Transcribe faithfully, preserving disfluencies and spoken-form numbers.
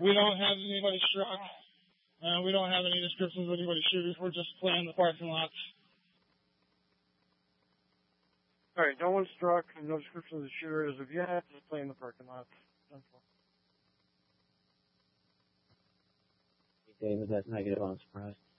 We don't have anybody struck. Uh, we don't have any descriptions of anybody shooters. We're just playing the parking lots. All right, no one struck, no description of the shooters. If you have to play in the parking lot. David, that's negative on surprise.